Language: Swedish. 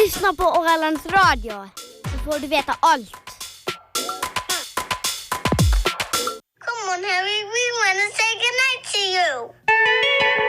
Lyssna på Ålands Radio så får du veta allt. Come on, Harry, we want to say goodnight to you.